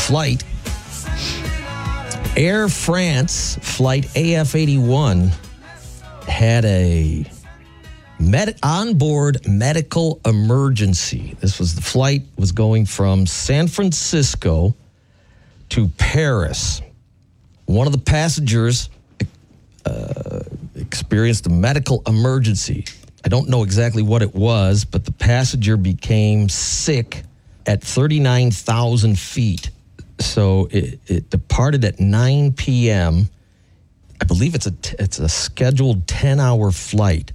flight. Air France flight AF81 had a onboard medical emergency. The flight was going from San Francisco to Paris. One of the passengers experienced a medical emergency. I don't know exactly what it was, but the passenger became sick at 39,000 feet. So it departed at 9 p.m. I believe it's a scheduled 10-hour flight.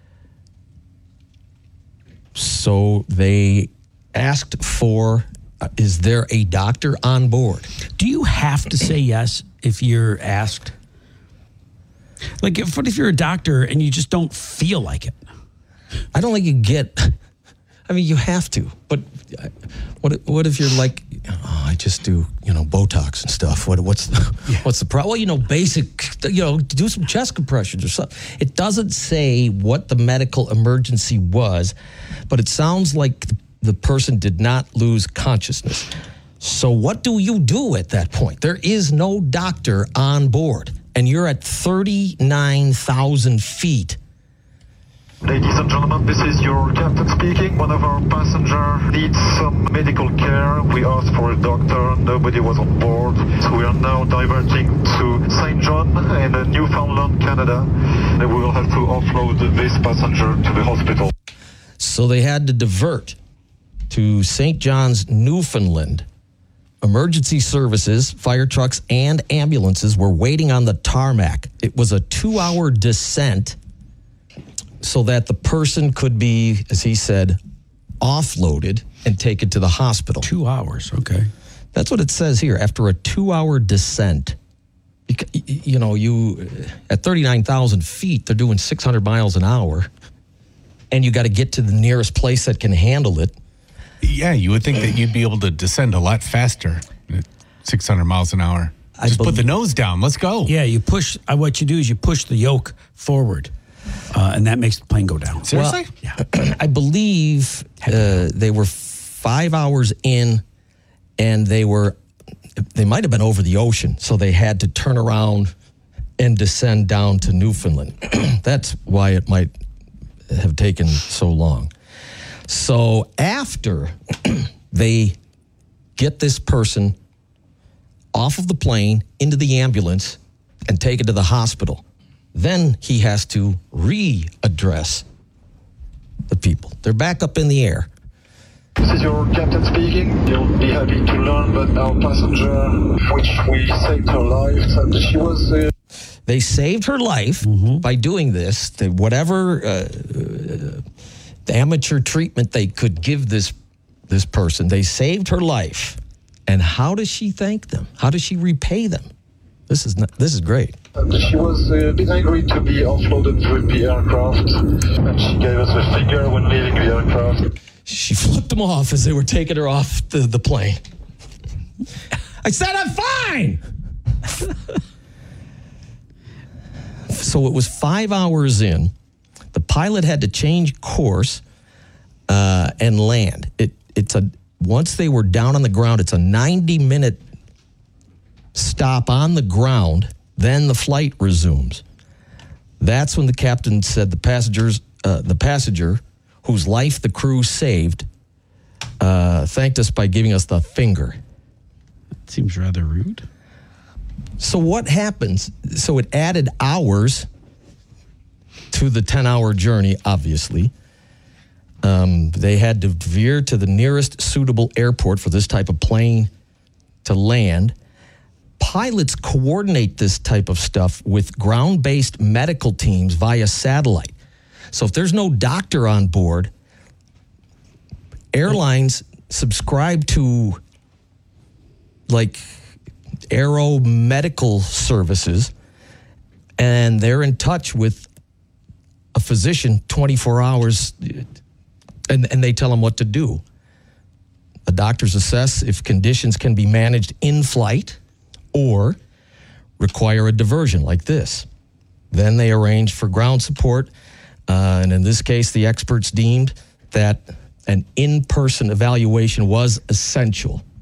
So they asked for, is there a doctor on board? Do you have to say yes if you're asked? Like, what if you're a doctor and you just don't feel like it? I don't think you get... I mean, you have to. But what if you're like, I just do, Botox and stuff. What's the problem? Well, basic, do some chest compressions or something. It doesn't say what the medical emergency was, but it sounds like the person did not lose consciousness. So what do you do at that point? There is no doctor on board, and you're at 39,000 feet. Ladies and gentlemen, this is your captain speaking. One of our passengers needs some medical care. We asked for a doctor. Nobody was on board. So we are now diverting to St. John in Newfoundland, Canada. And we will have to offload this passenger to the hospital. So they had to divert to St. John's, Newfoundland. Emergency services, fire trucks, and ambulances were waiting on the tarmac. It was a 2-hour descent so that the person could be, as he said, offloaded and taken to the hospital. 2 hours, okay. That's what it says here. After a 2-hour descent, you at 39,000 feet, they're doing 600 miles an hour, and you got to get to the nearest place that can handle it. Yeah, you would think that you'd be able to descend a lot faster at 600 miles an hour. Just put the nose down. Let's go. Yeah, you push. What you do is you push the yoke forward, and that makes the plane go down. Seriously? Yeah. I believe they were 5 hours in, and they might have been over the ocean, so they had to turn around and descend down to Newfoundland. That's why it might have taken so long. So after they get this person off of the plane into the ambulance and taken to the hospital, then he has to readdress the people. They're back up in the air. This is your captain speaking. You'll be happy to learn that our passenger, which we saved her life, and she was... They saved her life by doing this. Whatever the amateur treatment they could give this person, they saved her life. And how does she thank them? How does she repay them? This is great. And she was a bit angry to be offloaded with the aircraft, and she gave us a finger when leaving the aircraft. She flipped them off as they were taking her off the plane. I said, I'm fine! So it was 5 hours in. The pilot had to change course and land. Once they were down on the ground, it's a 90-minute stop on the ground. Then the flight resumes. That's when the captain said the passenger whose life the crew saved thanked us by giving us the finger. That seems rather rude. So what happens? So it added hours to the 10-hour journey, obviously. They had to veer to the nearest suitable airport for this type of plane to land. Pilots coordinate this type of stuff with ground-based medical teams via satellite. So if there's no doctor on board, airlines subscribe to like Aero Medical Services, and they're in touch with a physician 24 hours, and they tell them what to do. The doctors assess if conditions can be managed in flight or require a diversion like this. Then they arrange for ground support, and in this case, the experts deemed that an in-person evaluation was essential.